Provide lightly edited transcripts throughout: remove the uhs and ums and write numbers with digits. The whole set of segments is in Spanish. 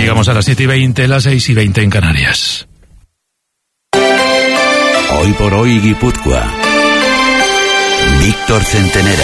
Llegamos a las 7:20, las 6:20 en Canarias. Hoy por hoy Guipúzcoa. Víctor Centenera.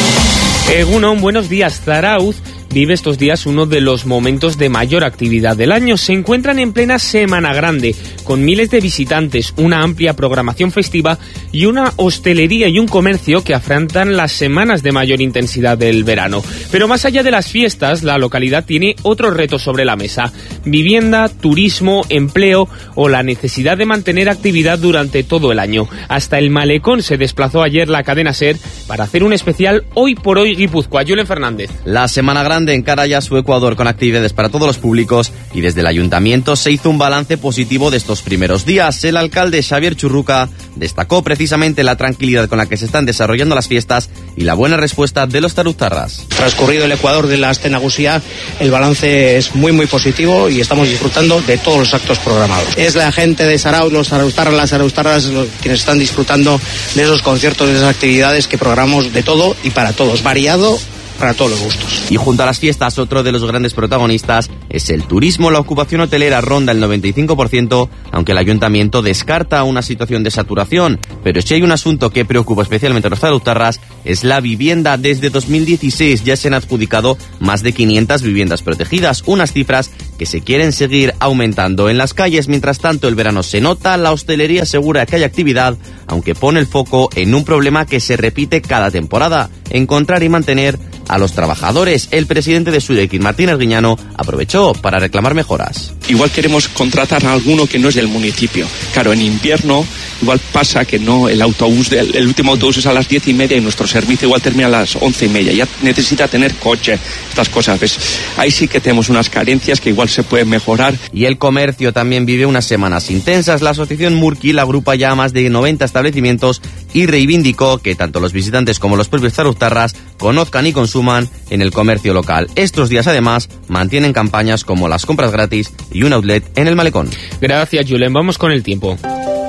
Egunon, buenos días. Zarauz vive estos días uno de los momentos de mayor actividad del año. Se encuentran en plena Semana Grande, con miles de visitantes, una amplia programación festiva y una hostelería y un comercio que afrontan las semanas de mayor intensidad del verano. Pero más allá de las fiestas, la localidad tiene otros retos sobre la mesa: vivienda, turismo, empleo o la necesidad de mantener actividad durante todo el año. Hasta el Malecón se desplazó ayer la cadena SER para hacer un especial Hoy por Hoy Guipúzcoa. Julen Fernández. La Semana Grande encara ya su Ecuador con actividades para todos los públicos y desde el Ayuntamiento se hizo un balance positivo de estos primeros días. El alcalde Xavier Churruca destacó precisamente la tranquilidad con la que se están desarrollando las fiestas y la buena respuesta de los taruztarras. Transcurrido el Ecuador de la Aste Nagusia, el balance es muy positivo y estamos disfrutando de todos los actos programados. Es la gente de Zarauz, los taruztarras, las taruztarras, quienes están disfrutando de esos conciertos, de esas actividades que programamos de todo y para todos, variado para todos los gustos. Y junto a las fiestas, otro de los grandes protagonistas es el turismo. La ocupación hotelera ronda el 95%, aunque el ayuntamiento descarta una situación de saturación. Pero si hay un asunto que preocupa especialmente a los taruztarras, es la vivienda. Desde 2016 ya se han adjudicado más de 500 viviendas protegidas, unas cifras que se quieren seguir aumentando. En las calles, mientras tanto, el verano se nota. La hostelería asegura que hay actividad, aunque pone el foco en un problema que se repite cada temporada: encontrar y mantener a los trabajadores. El presidente de Sudequin, Martín Arguiñano, aprovechó para reclamar mejoras. Igual queremos contratar a alguno que no es del municipio. Claro, en invierno igual pasa que no, el último autobús es a las 10:30 y nuestro servicio igual termina a las 11:30. Ya necesita tener coche, estas cosas. ¿Ves? Ahí sí que tenemos unas carencias que igual se pueden mejorar. Y el comercio también vive unas semanas intensas. La asociación Murki agrupa ya más de 90 establecimientos y reivindicó que tanto los visitantes como los propios taruztarras conozcan y consuman en el comercio local. Estos días, además, mantienen campañas como las compras gratis y un outlet en el Malecón. Gracias, Julen. Vamos con el tiempo.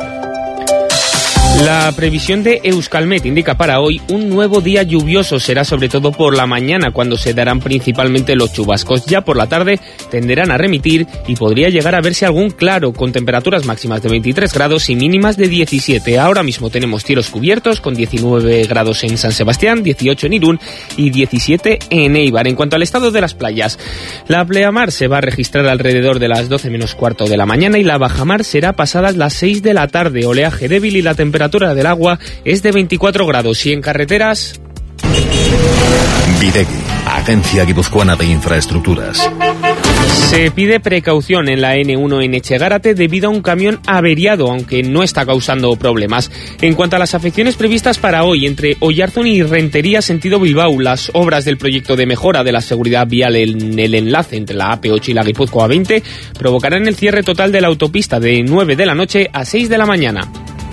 La previsión de Euskalmet indica para hoy un nuevo día lluvioso. Será sobre todo por la mañana cuando se darán principalmente los chubascos. Ya por la tarde tenderán a remitir y podría llegar a verse algún claro, con temperaturas máximas de 23 grados y mínimas de 17. Ahora mismo tenemos cielos cubiertos con 19 grados en San Sebastián, 18 en Irún y 17 en Eibar. En cuanto al estado de las playas, la pleamar se va a registrar alrededor de las 12 menos cuarto de la mañana y la bajamar será pasadas las 6 de la tarde. Oleaje débil y la temperatura del agua es de 24 grados. Y en carreteras... Bidegui, Agencia Guipuzcoana de Infraestructuras. Se pide precaución en la N1 en Echegárate debido a un camión averiado, aunque no está causando problemas. En cuanto a las afecciones previstas para hoy, entre Oyarzún y Rentería sentido Bilbao, las obras del proyecto de mejora de la seguridad vial en el enlace entre la AP8 y la Guipúzcoa A20 provocarán el cierre total de la autopista de 9 de la noche a 6 de la mañana.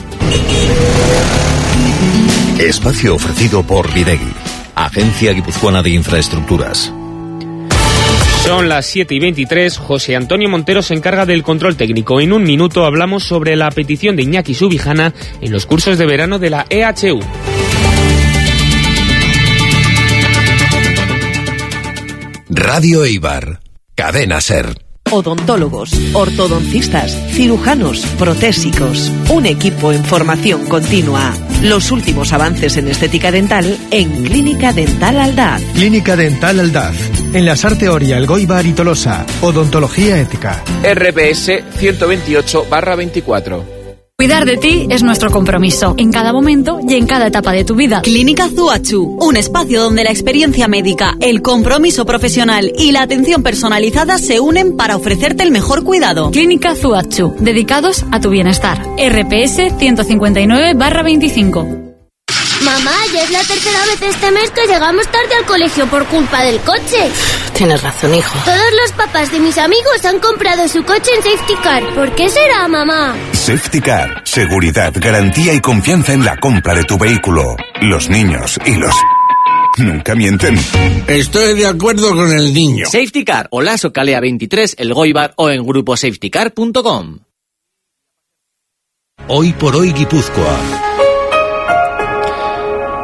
Espacio ofrecido por Bidegui, Agencia Guipuzcoana de Infraestructuras. Son las 7:23. José Antonio Montero se encarga del control técnico. En un minuto hablamos sobre la petición de Iñaki Subijana en los cursos de verano de la EHU. Radio Eibar, Cadena SER. Odontólogos, ortodoncistas, cirujanos, protésicos. Un equipo en formación continua. Los últimos avances en estética dental en Clínica Dental Aldaz. Clínica Dental Aldaz. En la Sarte Oria, Elgoibar y Tolosa. Odontología ética. RPS 128/24. Cuidar de ti es nuestro compromiso, en cada momento y en cada etapa de tu vida. Clínica Zuachu, un espacio donde la experiencia médica, el compromiso profesional y la atención personalizada se unen para ofrecerte el mejor cuidado. Clínica Zuachu, dedicados a tu bienestar. RPS 159/25. Mamá, ya es la tercera vez este mes que llegamos tarde al colegio por culpa del coche. Tienes razón, hijo. Todos los papás de mis amigos han comprado su coche en Safety Car. ¿Por qué será, mamá? Safety Car. Seguridad, garantía y confianza en la compra de tu vehículo. Los niños y los... nunca mienten. Estoy de acuerdo con el niño. Safety Car, Olaso Calea 23, Elgoibar o en gruposafetycar.com. Hoy por hoy Guipúzcoa.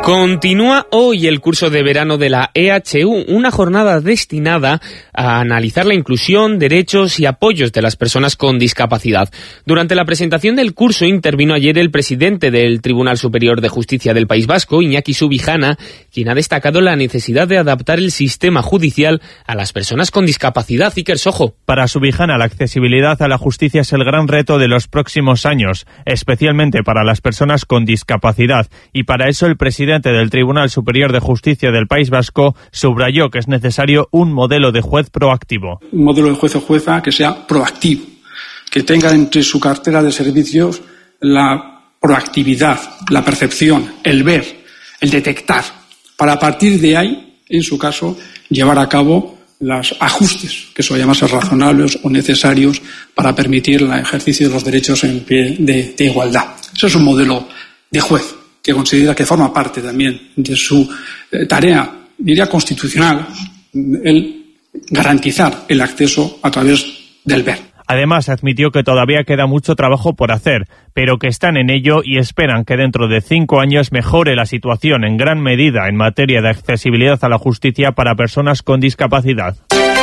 Continúa hoy el curso de verano de la EHU, una jornada destinada a analizar la inclusión, derechos y apoyos de las personas con discapacidad. Durante la presentación del curso intervino ayer el presidente del Tribunal Superior de Justicia del País Vasco, Iñaki Subijana, quien ha destacado la necesidad de adaptar el sistema judicial a las personas con discapacidad. Iker Sojo. Para Subijana, la accesibilidad a la justicia es el gran reto de los próximos años, especialmente para las personas con discapacidad, y para eso el presidente del Tribunal Superior de Justicia del País Vasco subrayó que es necesario un modelo de juez proactivo. Un modelo de juez o jueza que sea proactivo, que tenga entre su cartera de servicios la proactividad, la percepción, el ver, el detectar, para a partir de ahí, en su caso, llevar a cabo los ajustes que se llaman ser razonables o necesarios para permitir el ejercicio de los derechos en pie de igualdad. Eso es un modelo de juez que considera que forma parte también de su tarea, diría constitucional, el garantizar el acceso a través del ver. Además, admitió que todavía queda mucho trabajo por hacer, pero que están en ello y esperan que dentro de 5 años mejore la situación en gran medida en materia de accesibilidad a la justicia para personas con discapacidad.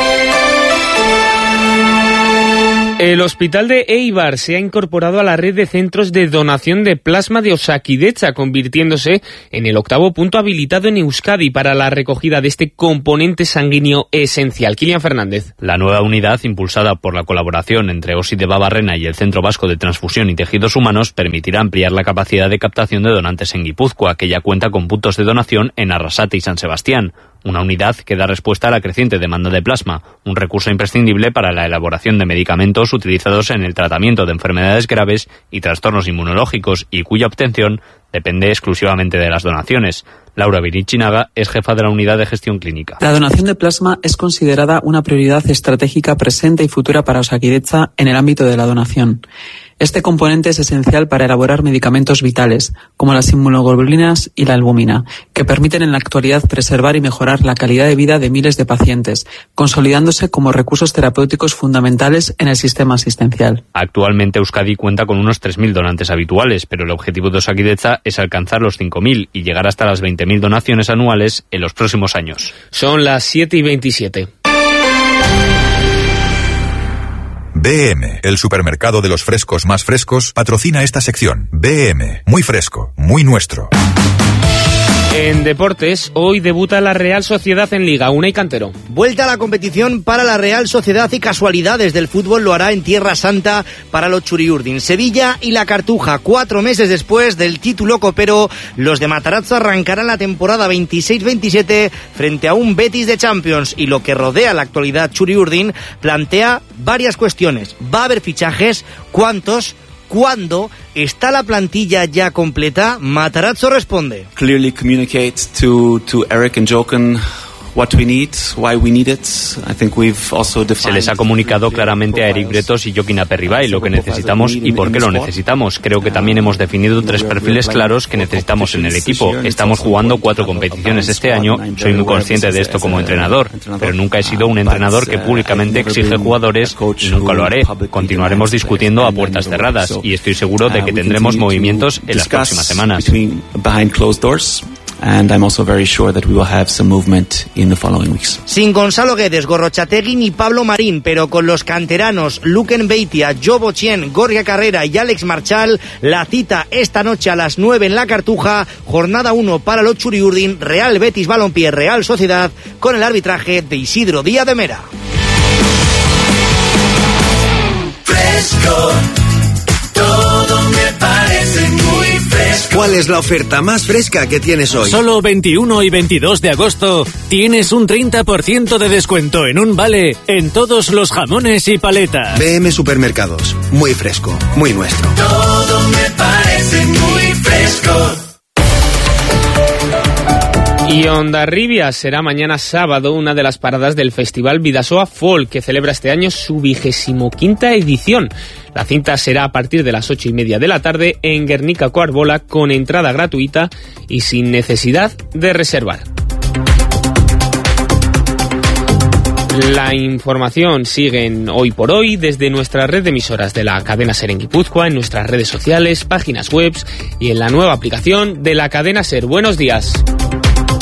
El hospital de Eibar se ha incorporado a la red de centros de donación de plasma de Osakidetza, convirtiéndose en el 8º punto habilitado en Euskadi para la recogida de este componente sanguíneo esencial. Kilian Fernández. La nueva unidad, impulsada por la colaboración entre OSI de Babarrena y el Centro Vasco de Transfusión y Tejidos Humanos, permitirá ampliar la capacidad de captación de donantes en Guipúzcoa, que ya cuenta con puntos de donación en Arrasate y San Sebastián. Una unidad que da respuesta a la creciente demanda de plasma, un recurso imprescindible para la elaboración de medicamentos utilizados en el tratamiento de enfermedades graves y trastornos inmunológicos y cuya obtención depende exclusivamente de las donaciones. Laura Virichinaga es jefa de la Unidad de Gestión Clínica. La donación de plasma es considerada una prioridad estratégica presente y futura para Osakidetza en el ámbito de la donación. Este componente es esencial para elaborar medicamentos vitales, como las inmunoglobulinas y la albúmina, que permiten en la actualidad preservar y mejorar la calidad de vida de miles de pacientes, consolidándose como recursos terapéuticos fundamentales en el sistema asistencial. Actualmente Euskadi cuenta con unos 3.000 donantes habituales, pero el objetivo de Osakidetza es alcanzar los 5.000 y llegar hasta las 20.000 donaciones anuales en los próximos años. Son las 7:27. BM, el supermercado de los frescos más frescos, patrocina esta sección. BM, muy fresco, muy nuestro. En deportes, hoy debuta la Real Sociedad en Liga. Unai Cantero. Vuelta a la competición para la Real Sociedad y casualidades del fútbol lo hará en Tierra Santa para los Churiurdin. Sevilla y la Cartuja, 4 meses después del título copero, los de Matarazzo arrancarán la temporada 26-27 frente a un Betis de Champions, y lo que rodea la actualidad Churiurdin plantea varias cuestiones. ¿Va a haber fichajes? ¿Cuántos? ¿Cuándo? ¿Está la plantilla ya completa? Matarazzo responde. Clearly communicate to Eric and Jochen what we need, why we need it. I think we've also defined. Se les ha comunicado claramente a Eric Bretos y Joaquín Aperribay lo que necesitamos y por qué lo necesitamos. Creo que también hemos definido 3 perfiles claros que necesitamos en el equipo. Estamos jugando 4 competiciones este año. Soy muy consciente de esto como entrenador, pero nunca he sido un entrenador que públicamente exige jugadores y nunca lo haré. Continuaremos discutiendo a puertas cerradas y estoy seguro de que tendremos movimientos en las próximas semanas. And I'm also very sure that we will have some movement in the following weeks. Sin Gonzalo Guedes, Gorrochategui ni Pablo Marín, pero con los canteranos Luquen Beitia, Jo Bochien, Gorka Carrera y Alex Marchal, la cita esta noche a las 9 en la Cartuja, jornada 1 para los Churiurdin, Real Betis Balompié, Real Sociedad, con el arbitraje de Isidro Díaz de Mera. Fresco, todo me parece muy fresco. ¿Cuál es la oferta más fresca que tienes hoy? Solo 21 y 22 de agosto tienes un 30% de descuento en un vale en todos los jamones y paletas. BM Supermercados, muy fresco, muy nuestro. Todo me parece muy fresco. Y Hondarribia será mañana sábado una de las paradas del Festival Bidasoa Folk, que celebra este año su 25ª edición. La cinta será a partir de las 8:30 de la tarde en Guernica Coarbola, con entrada gratuita y sin necesidad de reservar. La información sigue en Hoy por Hoy desde nuestra red de emisoras de la cadena SER en Guipúzcoa, en nuestras redes sociales, páginas web y en la nueva aplicación de la cadena SER. Buenos días.